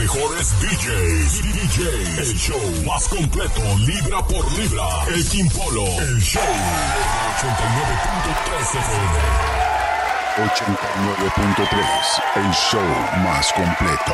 mejores DJs. El show más completo, libra por libra. El King Polo. El show. 89.3 FM. 89.3. El show más completo.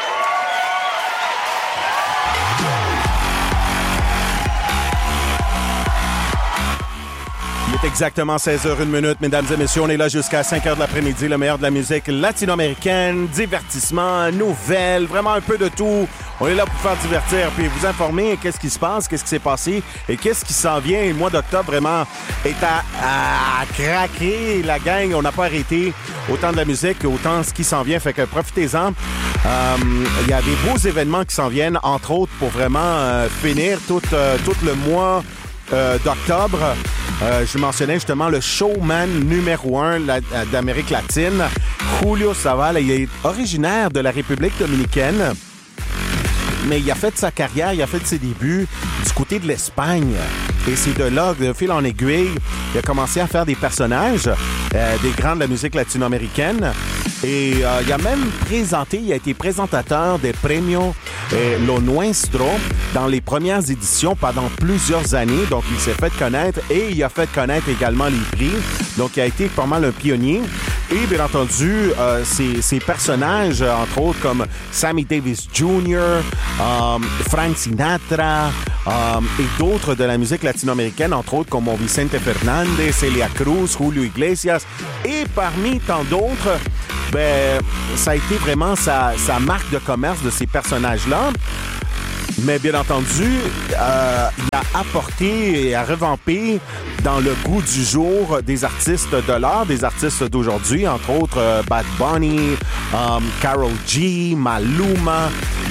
Il est exactement 16h01, mesdames et messieurs. On est là jusqu'à 5h de l'après-midi. Le meilleur de la musique latino-américaine, divertissement, nouvelles, vraiment un peu de tout. On est là pour faire divertir puis vous informer qu'est-ce qui se passe, qu'est-ce qui s'est passé et qu'est-ce qui s'en vient. Le mois d'octobre, vraiment, est à craquer. La gang, on n'a pas arrêté autant de la musique, autant ce qui s'en vient. Fait que profitez-en. Il y a des beaux événements qui s'en viennent, entre autres, pour vraiment finir tout le mois d'octobre. Je mentionnais justement le showman numéro 1 d'Amérique latine, Julio Zavala. Il est originaire de la République dominicaine, mais il a fait sa carrière, il a fait ses débuts du côté de l'Espagne. Et c'est de là, de fil en aiguille, il a commencé à faire des personnages, des grands de la musique latino-américaine. Et il a même il a été présentateur des Premios Lo Nuestro dans les premières éditions pendant plusieurs années. Donc, il s'est fait connaître et il a fait connaître également les prix. Donc, il a été pas mal un pionnier. Et bien entendu, ses personnages, entre autres, comme Sammy Davis Jr., Frank Sinatra et d'autres de la musique latino-américaine, entre autres, comme Vicente Fernández, Celia Cruz, Julio Iglesias, et parmi tant d'autres, ben, ça a été vraiment sa marque de commerce de ces personnages-là. Mais bien entendu, il a apporté et a revampé dans le goût du jour des artistes de l'art, des artistes d'aujourd'hui, entre autres Bad Bunny, Karol G, Maluma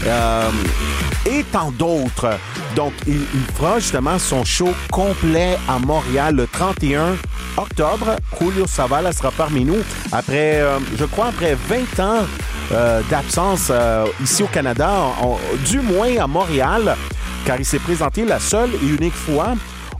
et tant d'autres. Donc, il fera justement son show complet à Montréal le 31 octobre. Julio Zavala sera parmi nous après 20 ans d'absence ici au Canada, du moins à Montréal, car il s'est présenté la seule et unique fois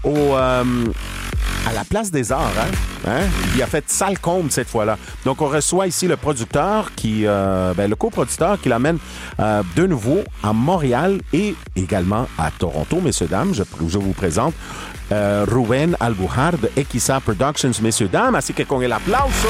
à la Place des Arts. Il a fait salle comble cette fois-là. Donc, on reçoit ici le producteur, le coproducteur qui l'amène de nouveau à Montréal et également à Toronto, messieurs, dames. Je vous présente Rubén Albujar de Equiza Productions, messieurs, dames. Así que con el aplauso...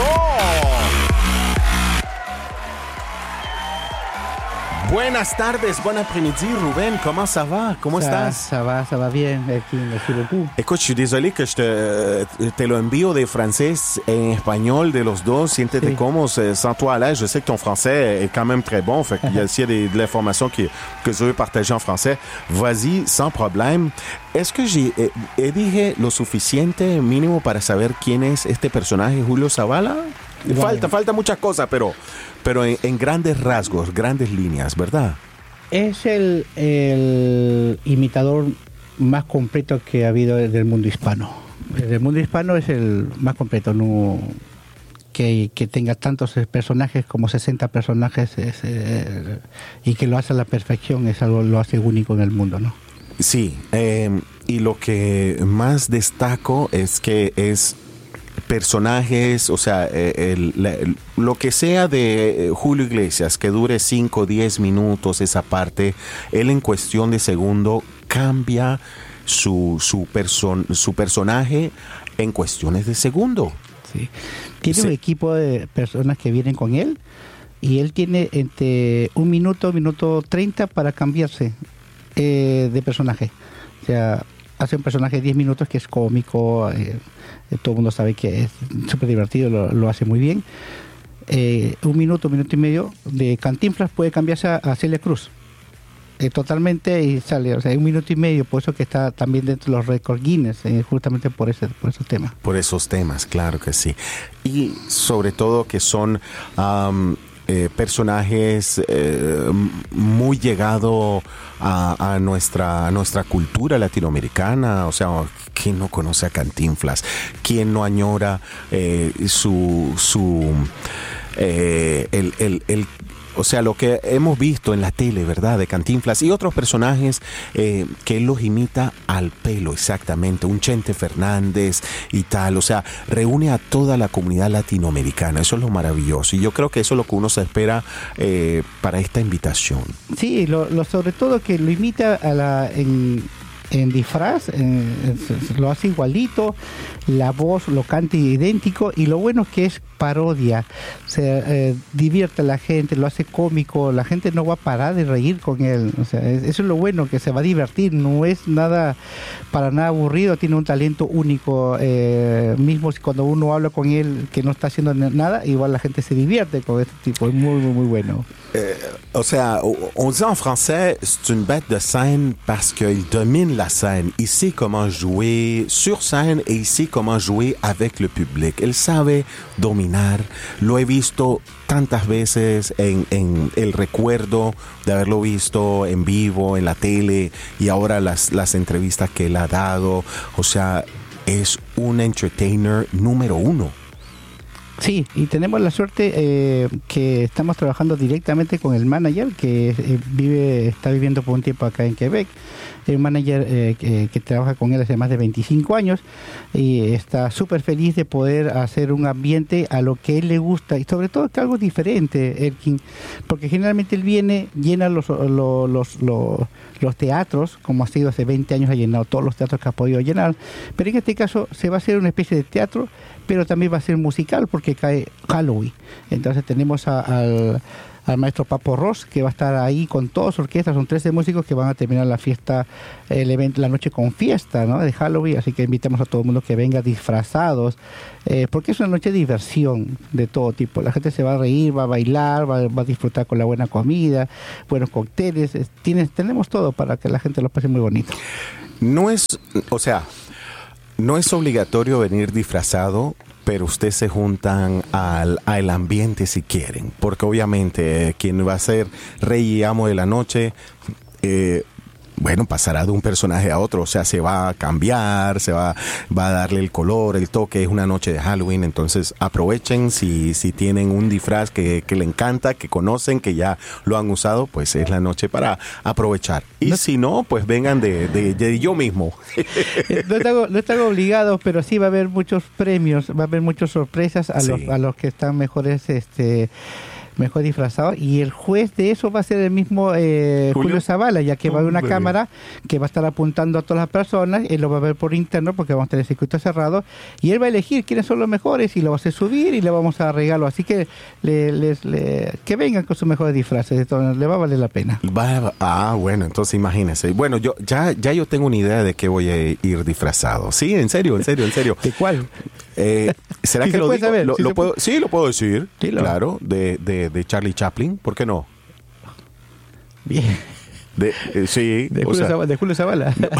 Buenas tardes, bon après-midi, Rubén. Comment ça va? Comment estás? Ça va bien. Merci beaucoup. Écoute, je suis désolé que te lo envío de francés en espagnol de los dos. Siéntete Sí. como, sans toi à l'aise. Je sais que ton français est quand même très bon. Fait qu'il y a s'il y a de l'information que je veux partager en français, vas-y, sans problème. Est-ce que dije lo suficiente mínimo para saber quién es este personaje, Julio Zavala? Bueno. Falta muchas cosas, pero en grandes rasgos, grandes líneas, ¿verdad? Es el imitador más completo que ha habido del mundo hispano. El mundo hispano es el más completo, no que tenga tantos personajes como 60 personajes y que lo hace a la perfección, es algo lo hace único en el mundo, ¿no? Sí, y lo que más destaco es que es personajes, o sea, lo que sea de Julio Iglesias, que dure 5 o 10 minutos esa parte, él en cuestión de segundo cambia su personaje en cuestiones de segundo. Sí. Tiene Sí. un equipo de personas que vienen con él y él tiene entre minuto 30 para cambiarse de personaje. O sea, hace un personaje de 10 minutos que es cómico, todo el mundo sabe que es súper divertido, lo hace muy bien. 1 minuto y medio de Cantinflas puede cambiarse a Celia Cruz. Totalmente y sale, o sea, 1 minuto y medio, por eso que está también dentro de los récords Guinness, justamente por esos temas. Por esos temas, claro que sí. Y sobre todo que son personajes muy llegados a nuestra cultura latinoamericana. O sea, ¿quién no conoce a Cantinflas? ¿Quién no o sea, lo que hemos visto en la tele, ¿verdad? De Cantinflas y otros personajes que él los imita al pelo, exactamente. Un Chente Fernández y tal. O sea, reúne a toda la comunidad latinoamericana. Eso es lo maravilloso. Y yo creo que eso es lo que uno se espera para esta invitación. Sí, lo sobre todo que lo imita en disfraz, lo hace igualito, la voz lo canta idéntico, y lo bueno que es parodia, se divierte a la gente, lo hace cómico, la gente no va a parar de reír con él, o sea, eso es lo bueno, que se va a divertir, no es nada para nada aburrido, tiene un talento único, mismo cuando uno habla con él que no está haciendo nada, igual la gente se divierte con este tipo, es muy, muy, muy bueno. O sea, on dit en français, c'est une bête de scène parce qu'il domine la scène. Il sait comment jouer sur scène et il sait comment jouer avec le public. Él sabe dominar. Lo he visto tantas veces en el recuerdo de haberlo visto en vivo, en la tele, y ahora las entrevistas que él ha dado. O sea, es un entertainer número uno. Sí, y tenemos la suerte que estamos trabajando directamente con el manager que está viviendo por un tiempo acá en Quebec. El manager que trabaja con él hace más de 25 años y está súper feliz de poder hacer un ambiente a lo que él le gusta y sobre todo que algo diferente, Elkin, porque generalmente él viene, llena los teatros, como ha sido hace 20 años, ha llenado todos los teatros que ha podido llenar, pero en este caso se va a hacer una especie de teatro, pero también va a ser musical porque cae Halloween. Entonces tenemos al maestro Papo Ross, que va a estar ahí con toda su orquesta. Son 13 músicos que van a terminar la fiesta, el evento, la noche con fiesta, ¿no?, de Halloween. Así que invitamos a todo el mundo que venga disfrazados, porque es una noche de diversión de todo tipo. La gente se va a reír, va a bailar, va a disfrutar con la buena comida, buenos cócteles. Tenemos todo para que la gente lo pase muy bonito. No es obligatorio venir disfrazado, pero ustedes se juntan al ambiente si quieren, porque obviamente quien va a ser rey y amo de la noche, bueno, pasará de un personaje a otro, o sea, se va a cambiar, va a darle el color, el toque. Es una noche de Halloween, entonces aprovechen si tienen un disfraz que le encanta, que conocen, que ya lo han usado, pues es la noche para aprovechar. Y si no, pues vengan de yo mismo. No están obligados, pero sí va a haber muchos premios, va a haber muchas sorpresas a los que están mejores mejor disfrazado, y el juez de eso va a ser el mismo Julio Zavala, ya que va a haber una cámara que va a estar apuntando a todas las personas. Él lo va a ver por interno porque vamos a tener circuito cerrado, y él va a elegir quiénes son los mejores y lo va a hacer subir y le vamos a regalo, así que que vengan con sus mejores disfraces, entonces le va a valer la pena. Bueno, entonces imagínense. Bueno, yo yo tengo una idea de qué voy a ir disfrazado. Sí, en serio. ¿De cuál? ¿Será que lo digo? Saber, lo puedo decir, Dilo. claro, de Charlie Chaplin, ¿por qué no? Bien. Sí. De Julio Zavala. No.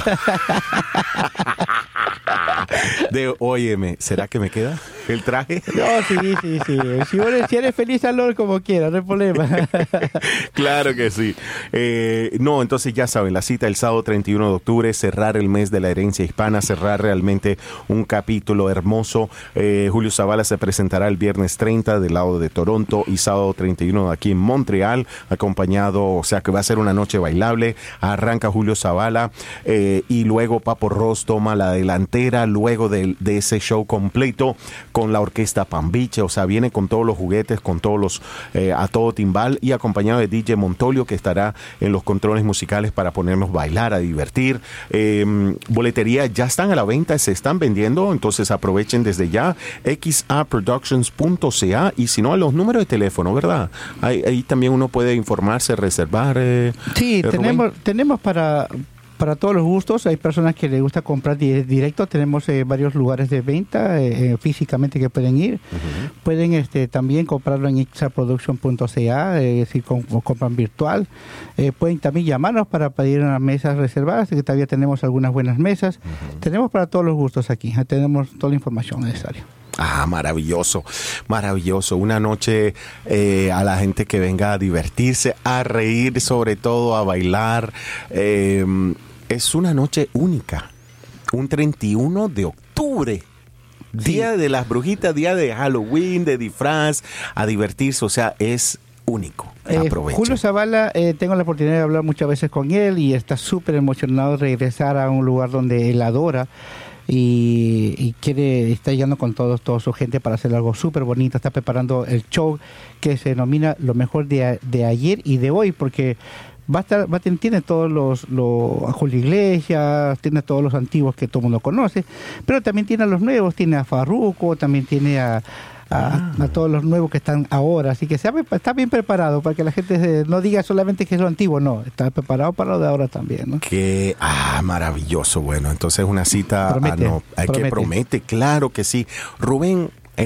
Óyeme, ¿será que me queda el traje? No, sí. Si eres feliz, hazlo como quieras, no hay problema. Claro que sí. No, entonces ya saben, la cita el sábado 31 de octubre, cerrar el mes de la herencia hispana, cerrar realmente un capítulo hermoso. Julio Zavala se presentará el viernes 30 del lado de Toronto y sábado 31 aquí en Montreal, acompañado, o sea que va a ser una noche bailable. Arranca Julio Zavala y luego Papo Ross toma la delantera luego de ese show completo con la orquesta Pambiche, o sea, viene con todos los juguetes, con todos los a todo timbal, y acompañado de DJ Montolio, que estará en los controles musicales para ponernos a bailar, a divertir. Boletería ya están a la venta, se están vendiendo, entonces aprovechen desde ya, xaproductions.ca, y si no, a los números de teléfono, ¿verdad? Ahí también uno puede informarse, reservar. Sí, tenemos para todos los gustos. Hay personas que les gusta comprar directo. Tenemos varios lugares de venta físicamente que pueden ir. Uh-huh. Pueden también comprarlo en xaproduction.ca, si compran virtual. Pueden también llamarnos para pedir unas mesas reservadas, que todavía tenemos algunas buenas mesas. Uh-huh. Tenemos para todos los gustos aquí. Tenemos toda la información necesaria. Maravilloso. Una noche a la gente que venga a divertirse, a reír, sobre todo a bailar. Es una noche única. Un 31 de octubre. Día de las brujitas, día de Halloween, de disfraz, a divertirse. O sea, es único. Aprovechen. Julio Zavala, tengo la oportunidad de hablar muchas veces con él y está súper emocionado de regresar a un lugar donde él adora y está llegando con toda su gente para hacer algo súper bonito. Está preparando el show que se denomina Lo Mejor de Ayer y de Hoy, porque tiene todos los a Julio Iglesias, tiene todos los antiguos que todo el mundo conoce, pero también tiene a los nuevos, tiene a Farruko, también tiene a todos los nuevos que están ahora, así que está bien preparado para que la gente no diga solamente que es lo antiguo, no, está preparado para lo de ahora también, ¿no? Maravilloso. Bueno, entonces una cita promete. Que promete, claro que sí. Rubén,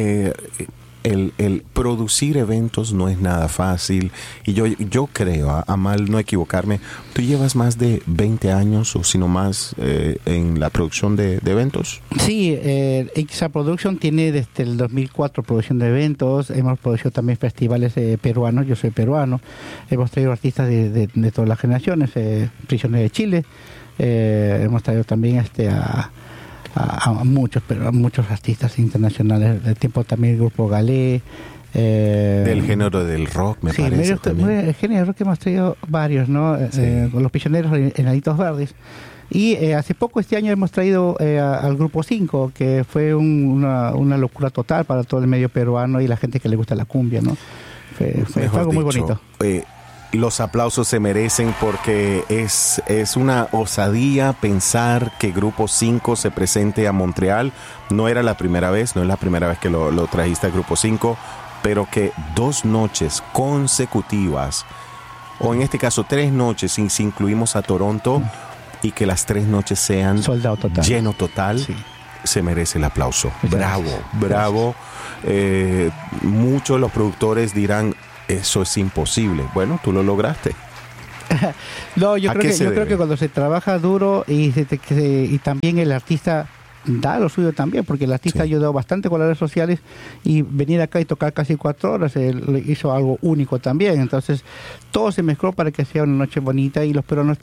el producir eventos no es nada fácil y yo creo, a mal no equivocarme, tú llevas más de 20 años o si no más en la producción de eventos. Sí, XA Production tiene desde el 2004 producción de eventos, hemos producido también festivales peruanos, yo soy peruano, hemos traído artistas de todas las generaciones, Prisioneros de Chile, hemos traído también a muchos artistas internacionales, del tiempo también el grupo Galé. Del género del rock, me parece también. El género del rock hemos traído varios, ¿no? Sí. Con los Prisioneros en Alitos Verdes. Y hace poco este año hemos traído al Grupo 5, que fue una locura total para todo el medio peruano y la gente que le gusta la cumbia, ¿no? Fue algo muy bonito. Los aplausos se merecen porque es una osadía pensar que Grupo 5 se presente a Montreal. No es la primera vez que lo trajiste a Grupo 5, pero que 2 noches consecutivas, o en este caso 3 noches, si incluimos a Toronto, y que las 3 noches sean soldado total, lleno total, sí. Se merece el aplauso. Gracias. Bravo. Muchos de los productores dirán, eso es imposible. Bueno, tú lo lograste. No, yo creo que cuando se trabaja duro y también el artista da lo suyo también, porque el artista ayudó bastante con las redes sociales y venir acá y tocar casi 4 horas, él hizo algo único también. Entonces todo se mezcló para que sea una noche bonita y los peruanos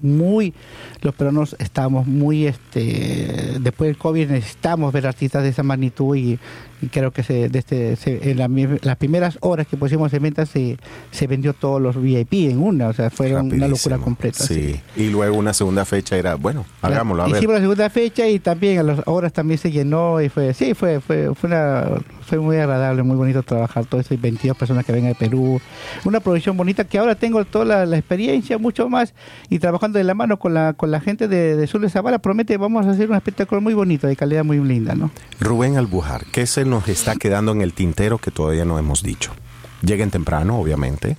estábamos muy después del COVID necesitamos ver artistas de esa magnitud y creo que en las primeras horas que pusimos en venta se vendió todos los VIP en una, o sea, fue una locura completa. Sí. Y luego una segunda fecha era, bueno, hagámoslo, a ver. Hicimos la segunda fecha y también a las horas también se llenó y fue muy agradable, muy bonito trabajar todo eso y 22 personas que vengan de Perú, una producción bonita que ahora tengo toda la experiencia, mucho más, y trabajando de la mano con la gente de Julio Zavala, promete, vamos a hacer un espectáculo muy bonito, de calidad muy linda, ¿no? Rubén Albujar, ¿qué se nos está quedando en el tintero que todavía no hemos dicho? Lleguen temprano, obviamente.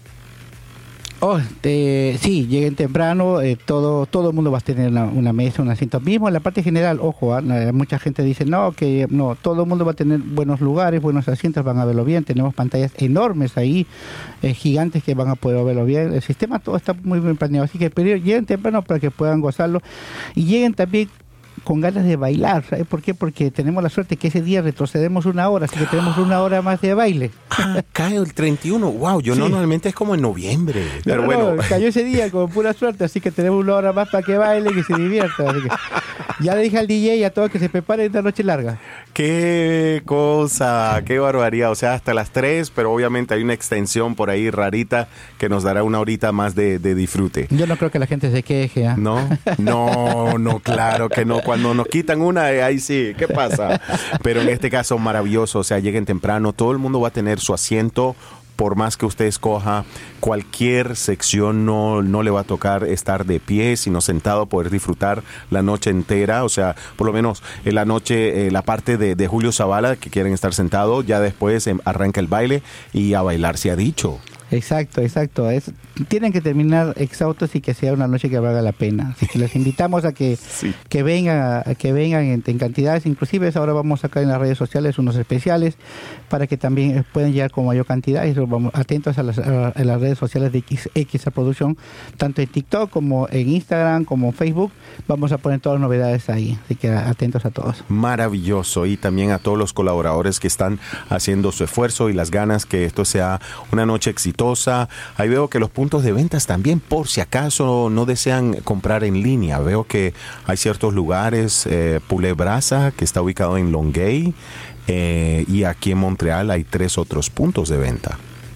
Sí, lleguen temprano, todo el mundo va a tener una mesa, un asiento. Mismo en la parte general, ojo, mucha gente dice, no, todo el mundo va a tener buenos lugares, buenos asientos, van a verlo bien. Tenemos pantallas enormes ahí, gigantes que van a poder verlo bien. El sistema todo está muy bien planeado, así que lleguen temprano para que puedan gozarlo. Y lleguen también con ganas de bailar. ¿Sabes por qué? Porque tenemos la suerte que ese día retrocedemos 1 hora, así que tenemos 1 hora más de baile. Cae el 31. Wow, normalmente es como en noviembre. Pero bueno, cayó ese día con pura suerte, así que tenemos 1 hora más para que bailen y se diviertan. Así que ya le dije al DJ y a todos que se preparen esta noche larga. Qué cosa, qué barbaridad. O sea, hasta las 3, pero obviamente hay una extensión por ahí rarita que nos dará 1 horita más de disfrute. Yo no creo que la gente se queje, ¿eh? No, claro que no. Cuando nos quitan una, ahí sí, ¿qué pasa? Pero en este caso, maravilloso. O sea, lleguen temprano, todo el mundo va a tener su asiento. Por más que usted escoja cualquier sección, no le va a tocar estar de pie, sino sentado, poder disfrutar la noche entera. O sea, por lo menos en la noche, la parte de Julio Zavala, que quieren estar sentados, ya después arranca el baile y a bailar se ha dicho. Exacto. Tienen que terminar exhaustos y que sea una noche que valga la pena. Así que les invitamos a que vengan en cantidades. Inclusive ahora vamos a sacar en las redes sociales unos especiales para que también puedan llegar con mayor cantidad. Y vamos atentos a las redes sociales de XA Production, tanto en TikTok como en Instagram, como en Facebook. Vamos a poner todas las novedades ahí. Así que atentos a todos. Maravilloso. Y también a todos los colaboradores que están haciendo su esfuerzo y las ganas que esto sea una noche exitosa. Ahí veo que los puntos de ventas también, por si acaso no desean comprar en línea. Veo que hay ciertos lugares, Poulet Brasa, que está ubicado en Longueuil, y aquí en Montreal hay 3 otros puntos de venta.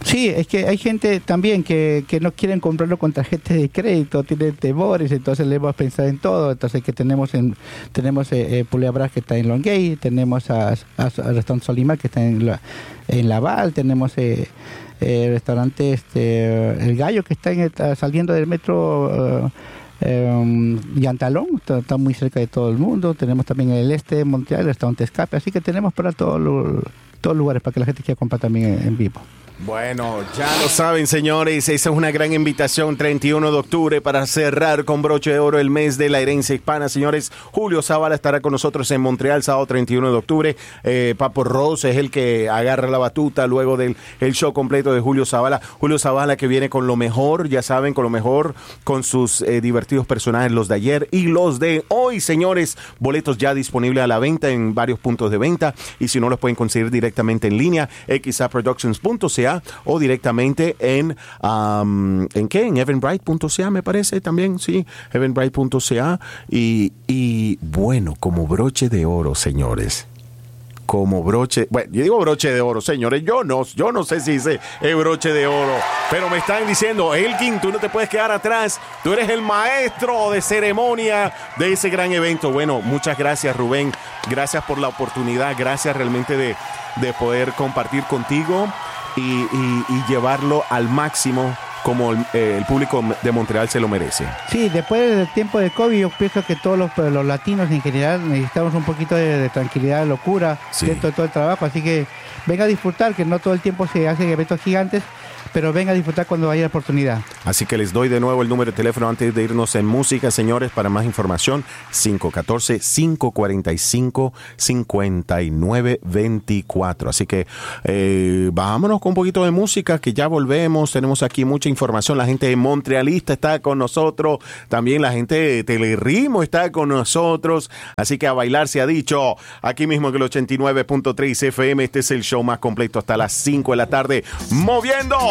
Sí, es que hay gente también que no quieren comprarlo con tarjetas de crédito, tienen temores, entonces le hemos pensado en todo. Entonces que tenemos Puleabras que está en Longueuil, tenemos a Restaurante Solimar que está en Laval, tenemos el restaurante El Gallo que está saliendo del metro Yantalón, está muy cerca de todo el mundo. Tenemos también el este de Montreal, el restaurante Escape, así que tenemos para todos lugares para que la gente quiera comprar también en vivo. Bueno, ya lo saben, señores, esa es una gran invitación, 31 de octubre, para cerrar con broche de oro el mes de la herencia hispana. Señores, Julio Zavala estará con nosotros en Montreal, sábado 31 de octubre. Papo Rose es el que agarra la batuta luego del show completo de Julio Zavala. Julio Zavala que viene con lo mejor, ya saben, con sus divertidos personajes, los de ayer y los de hoy, señores. Boletos ya disponibles a la venta en varios puntos de venta, y si no, los pueden conseguir directamente en línea, xaproductions.ca, o directamente en eventbrite.ca, me parece también, sí, eventbrite.ca. Y bueno, como broche de oro, señores. Bueno, yo digo broche de oro, señores, yo no sé si dice broche de oro, pero me están diciendo, Elkin, tú no te puedes quedar atrás, tú eres el maestro de ceremonia de ese gran evento. Bueno, muchas gracias, Rubén, gracias por la oportunidad, gracias realmente de poder compartir contigo y llevarlo al máximo como el público de Montreal se lo merece. Sí, después del tiempo de COVID, yo pienso que todos los latinos en general necesitamos un poquito de tranquilidad, de locura, sí, dentro de todo el trabajo. Así que venga a disfrutar, que no todo el tiempo se hacen eventos gigantes, pero venga a disfrutar cuando haya oportunidad. Así que les doy de nuevo el número de teléfono antes de irnos en música, señores, para más información, 514-545-5924. Así que vámonos con un poquito de música, que ya volvemos. Tenemos aquí mucha información. La gente de Montrealista está con nosotros, también la gente de Telerritmo está con nosotros. Así que a bailar se ha dicho. Aquí mismo en el 89.3 FM, este es el show más completo hasta las 5 de la tarde, moviendo